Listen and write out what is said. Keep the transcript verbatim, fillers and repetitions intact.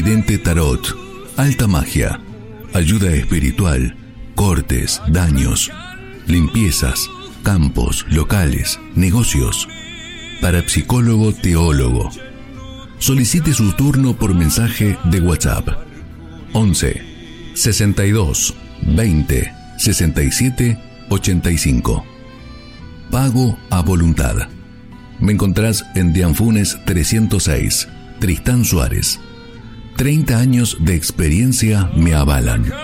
Vidente Tarot, alta magia, ayuda espiritual, cortes, daños, limpiezas, campos, locales, negocios. Parapsicólogo teólogo. Solicite su turno por mensaje de WhatsApp. once sesenta y dos veinte sesenta y siete ochenta y cinco. Pago a voluntad. Me encontrás en Dianfunes trescientos seis, Tristán Suárez. treinta años de experiencia me avalan.